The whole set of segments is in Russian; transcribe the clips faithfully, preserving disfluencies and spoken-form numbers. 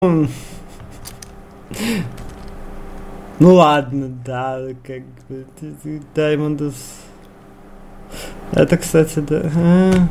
Ну ладно, да, как бы Даймондус. Это, кстати, да.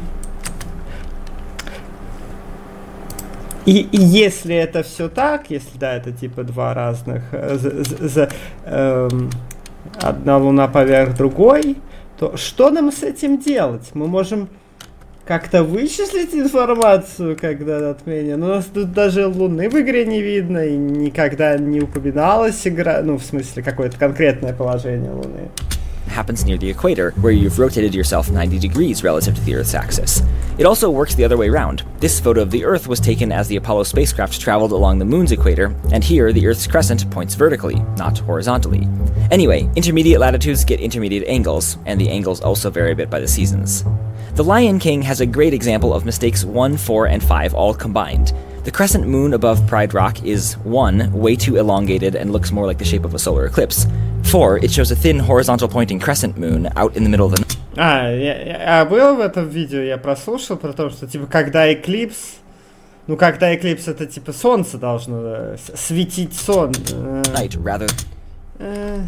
И, и если это все так, если да, это типа два разных, за, за, эм, одна луна поверх другой, то что нам с этим делать? Мы можем как-то вычислить информацию, когда отменен. У нас тут даже луны в игре не видно, и никогда не упоминалась игра, ну, в смысле, какое-то конкретное положение луны. Happens near the equator, where you've rotated yourself ninety degrees relative to the Earth's axis. It also works the other way around. This photo of the Earth was taken as the Apollo spacecraft traveled along the Moon's equator, and here the Earth's crescent points vertically, not horizontally. Anyway, intermediate latitudes get intermediate angles, and the angles also vary a bit by the seasons. The Lion King has a great example of mistakes one, four, and five all combined. The crescent moon above Pride Rock is one, way too elongated and looks more like the shape of a solar eclipse. four, it shows a thin horizontal pointing crescent moon out in the middle of the... А, я, я, а было в этом видео, я прослушал про то, что типа когда эклипс, ну когда эклипс это типа солнце должно светить сон. Night, rather... Э,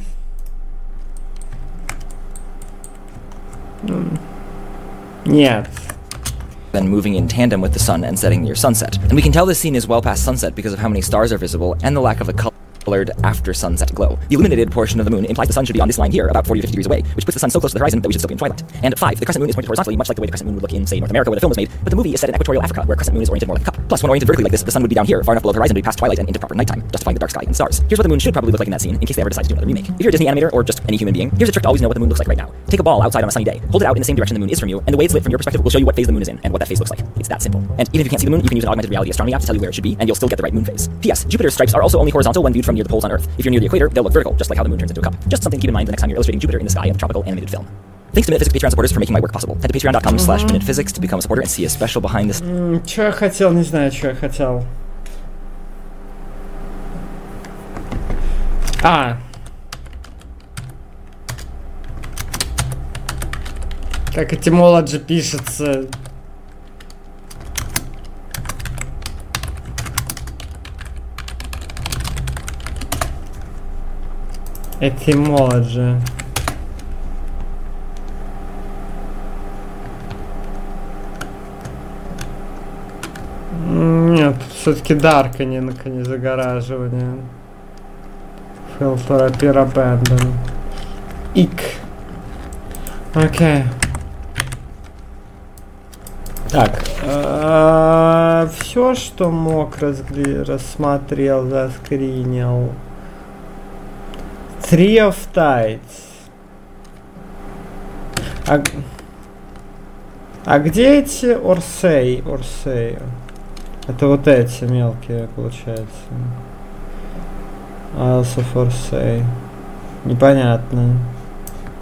нет. Then moving in tandem with the sun and setting near sunset. And we can tell this scene is well past sunset because of how many stars are visible and the lack of the color colored after sunset glow. The illuminated portion of the moon implies the sun should be on this line here, about forty to fifty degrees away, which puts the sun so close to the horizon that we should still be in twilight. And five, the crescent moon is pointed horizontally, much like the way the crescent moon would look in, say, North America where the film was made, but the movie is set in equatorial Africa, where crescent moon is oriented more like a cup. Plus, when oriented vertically like this, the sun would be down here, far enough below the horizon to be past twilight and into proper nighttime, justifying the dark sky and stars. Here's what the moon should probably look like in that scene, in case they ever decide to do another remake. If you're a Disney animator or just any human being, here's a trick to always know what the moon looks like right now. Take a ball outside on a sunny day, hold it out in the same direction the moon is from you, and the way it's lit from your perspective will show you what phase the moon is in and what that phase looks like. It's that simple. And even if you can't see the moon, you can use an augmented reality astronomy app to tell you where it should be, and you'll still get the right moon phase. P S. Jupiter's stripes are also only horizontal when viewed from near the poles on Earth. If you're near the equator, they'll look vertical, just like how the moon turns into a cup. Just something to keep in mind the next time you're illustrating Jupiter in the sky of a tropical animated film. Thanks to Minute Physics Patreon supporters for making my work possible. Head to patreon.com slash Minute Physics to become a supporter and see a special behind this. Mm, что я хотел, не знаю, что я хотел. А. Как этимологи пишется. Etymology. Нет, все-таки Дарка, не, не загораживание. Filter appear abandon. Ик. Окей. Так. Э-э- все, что мог, разгли- рассмотрел, заскринил. Three of Tides. А, а где эти Орсей? Орсей. Это вот эти мелкие, получается. Isles of Орсей. Непонятно.